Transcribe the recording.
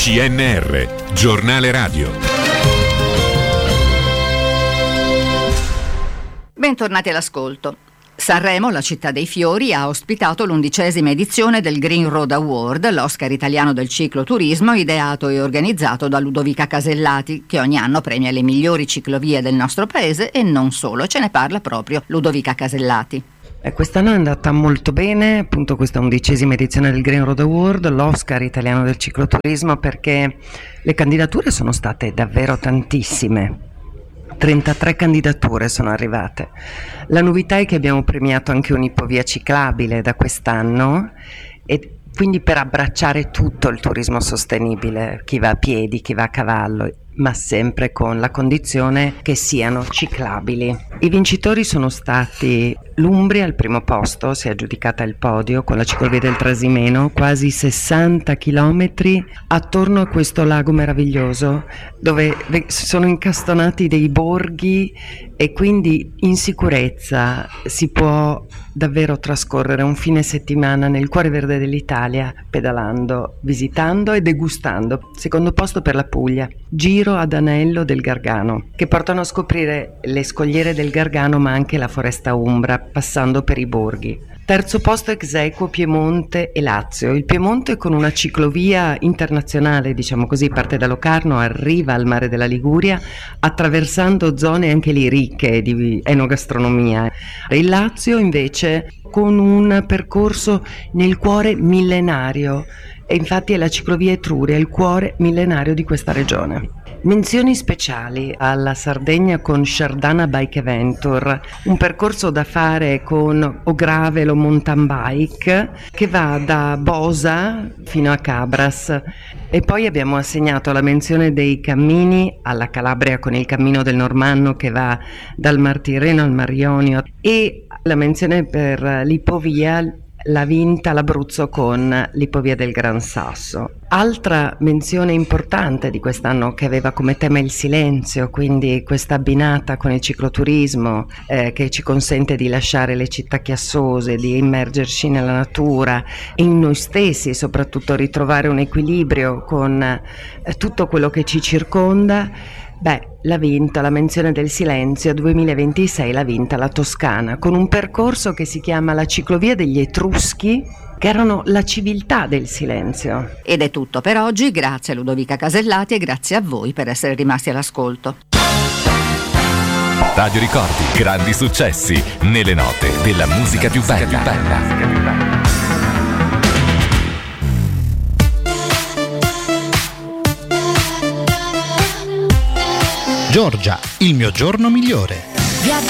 CNR, giornale radio. Bentornati all'ascolto. Sanremo, la città dei fiori, ha ospitato l'11ª edizione del Green Road Award, l'Oscar italiano del cicloturismo, ideato e organizzato da Ludovica Casellati, che ogni anno premia le migliori ciclovie del nostro paese e non solo. Ce ne parla proprio Ludovica Casellati. Quest'anno è andata molto bene, appunto questa 11ª edizione del Green Road Award, l'Oscar italiano del cicloturismo, perché le candidature sono state davvero tantissime. 33 candidature sono arrivate. La novità è che abbiamo premiato anche un'ipovia ciclabile da quest'anno, e quindi per abbracciare tutto il turismo sostenibile, chi va a piedi, chi va a cavallo, ma sempre con la condizione che siano ciclabili. I vincitori sono stati l'Umbria al primo posto, si è aggiudicata il podio con la ciclovia del Trasimeno, quasi 60 chilometri attorno a questo lago meraviglioso dove sono incastonati dei borghi, e quindi in sicurezza si può davvero trascorrere un fine settimana nel cuore verde dell'Italia, pedalando, visitando e degustando. Secondo posto per la Puglia, giro ad anello del Gargano, che portano a scoprire le scogliere del Gargano ma anche la foresta umbra, passando per i borghi. Terzo posto ex aequo Piemonte e Lazio. Il Piemonte con una ciclovia internazionale, diciamo così, parte da Locarno, arriva al mare della Liguria, attraversando zone anche lì ricche di enogastronomia. Il Lazio invece con un percorso nel cuore millenario, e infatti è la ciclovia Etruria, il cuore millenario di questa regione. Menzioni speciali alla Sardegna con Shardana Bike Adventure, un percorso da fare con o gravel o mountain bike che va da Bosa fino a Cabras. E poi abbiamo assegnato la menzione dei cammini alla Calabria con il cammino del Normanno che va dal Mar Tirreno al Mar Ionio, e la menzione per l'ipovia l'ha vinta l'Abruzzo con l'ipovia del Gran Sasso. Altra menzione importante di quest'anno, che aveva come tema il silenzio, quindi questa abbinata con il cicloturismo che ci consente di lasciare le città chiassose, di immergerci nella natura e in noi stessi, soprattutto ritrovare un equilibrio con tutto quello che ci circonda. L'ha vinta la menzione del silenzio 2026, l'ha vinta la Toscana, con un percorso che si chiama la ciclovia degli Etruschi, che erano la civiltà del silenzio. Ed è tutto per oggi, grazie a Ludovica Casellati e grazie a voi per essere rimasti all'ascolto. Radio Ricordi, grandi successi nelle note della musica più bella. Giorgia, il mio giorno migliore.